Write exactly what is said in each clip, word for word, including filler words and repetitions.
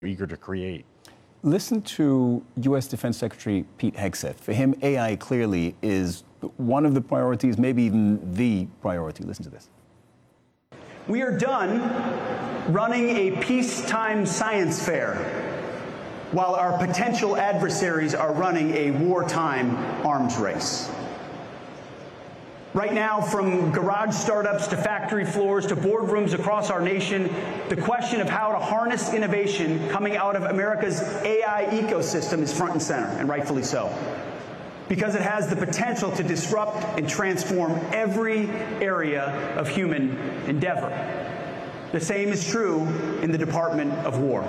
eager to create. Listen to U S Defense Secretary Pete Hegseth. For him, A I clearly is one of the priorities, maybe even the priority. Listen to this. We are done running a peacetime science fair while our potential adversaries are running a wartime arms race. Right now, from garage startups to factory floors to boardrooms across our nation, the question of how to harness innovation coming out of America's A I ecosystem is front and center, and rightfully so, because it has the potential to disrupt and transform every area of human endeavor. The same is true in the Department of War.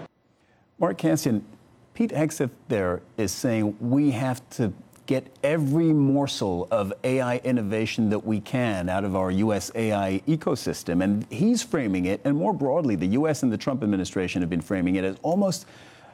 Mark Cancian, Pete Hegseth there is saying we have to get every morsel of A I innovation that we can out of our U S A I ecosystem. And he's framing it, and more broadly, the U S and the Trump administration have been framing it as almost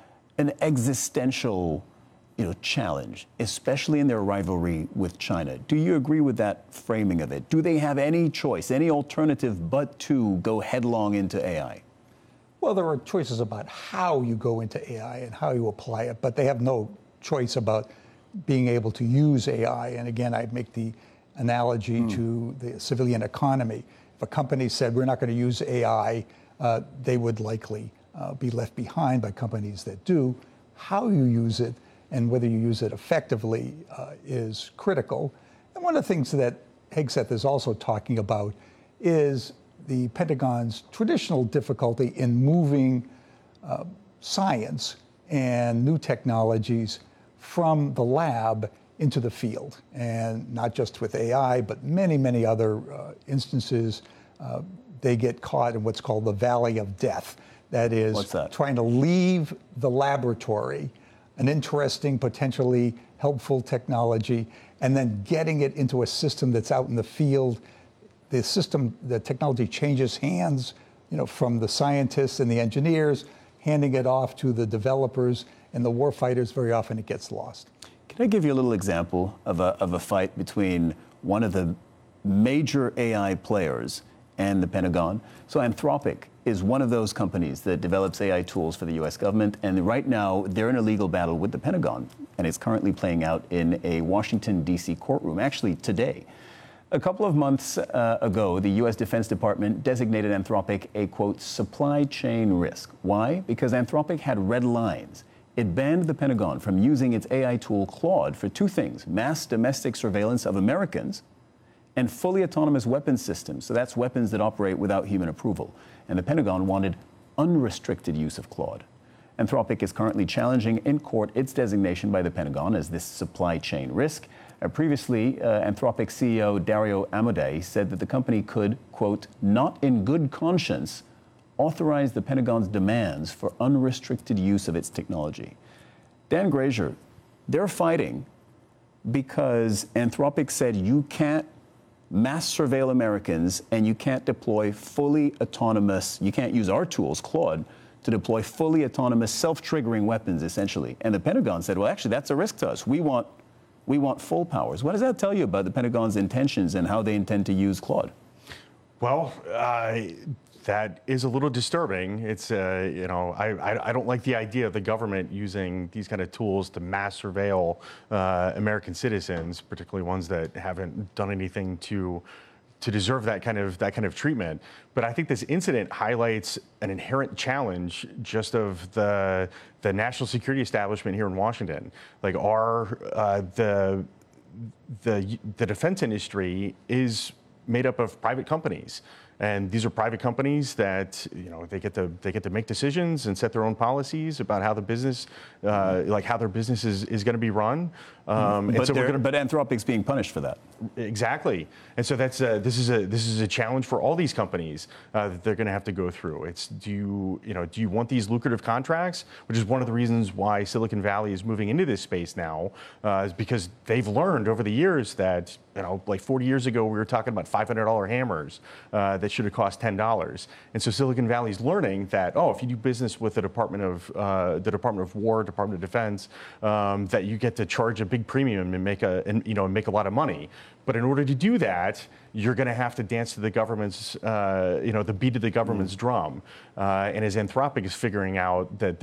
an existential, you know, challenge, especially in their rivalry with China. Do you agree with that framing of it? Do they have any choice, any alternative but to go headlong into A I? Well, there are choices about how you go into A I and how you apply it, but they have no choice about being able to use A I. And again, I make the analogy mm. to the civilian economy. If a company said we're not going to use A I, uh, they would likely uh, be left behind by companies that do. How you use it and whether you use it effectively uh, is critical. And one of the things that Hegseth is also talking about is the Pentagon's traditional difficulty in moving uh, science and new technologies from the lab into the field, and not just with A I, but many, many other uh, instances. Uh, they get caught in what's called the valley of death. That is, What's that? trying to leave the laboratory, an interesting, potentially helpful technology, and then getting it into a system that's out in the field. The system, the technology changes hands, you know, from the scientists and the engineers, handing it off to the developers and the warfighters. Very often it gets lost. Can I give you a little example of a, of a fight between one of the major A I players and the Pentagon? So Anthropic is one of those companies that develops A I tools for the U S government, and right now they're in a legal battle with the Pentagon, and it's currently playing out in a Washington, D C courtroom, actually today. A couple of months uh, ago, the U S Defense Department designated Anthropic a, quote, supply chain risk. Why? Because Anthropic had red lines. It banned the Pentagon from using its A I tool Claude for two things: mass domestic surveillance of Americans and fully autonomous weapons systems. So that's weapons that operate without human approval. And the Pentagon wanted unrestricted use of Claude. Anthropic is currently challenging in court its designation by the Pentagon as this supply chain risk. Uh, previously, uh, Anthropic C E O Dario Amodei said that the company could, quote, not in good conscience authorize the Pentagon's demands for unrestricted use of its technology. Dan Grazier, they're fighting because Anthropic said you can't mass surveil Americans and you can't deploy fully autonomous, you can't use our tools, Claude, to deploy fully autonomous self-triggering weapons, essentially. And the Pentagon said, well, actually, that's a risk to us. We want, we want full powers. What does that tell you about the Pentagon's intentions and how they intend to use Claude? Well, uh, that is a little disturbing. It's, uh, you know, I, I, I don't like the idea of the government using these kind of tools to mass surveil uh, American citizens, particularly ones that haven't done anything to to deserve that kind of that kind of treatment. But I think this incident highlights an inherent challenge just of the the national security establishment here in Washington. Like our uh, the the the defense industry is made up of private companies. And these are private companies that, you know, they get to they get to make decisions and set their own policies about how the business, uh, like how their business is, is going to be run. Um, but, and so we're gonna, but Anthropic's being punished for that. Exactly. And so that's a, this is a this is a challenge for all these companies uh, that they're going to have to go through. It's do you you know do you want these lucrative contracts, which is one of the reasons why Silicon Valley is moving into this space now, uh, is because they've learned over the years that you know, like forty years ago, we were talking about five hundred dollar hammers uh, that should have cost ten dollars. And so Silicon Valley's learning that, oh, if you do business with the Department of uh, the Department of War, Department of Defense, um, that you get to charge a big premium and make a, and, you know, make a lot of money. But in order to do that, you're going to have to dance to the government's, uh, you know, the beat of the government's drum. Uh, and as Anthropic is figuring out that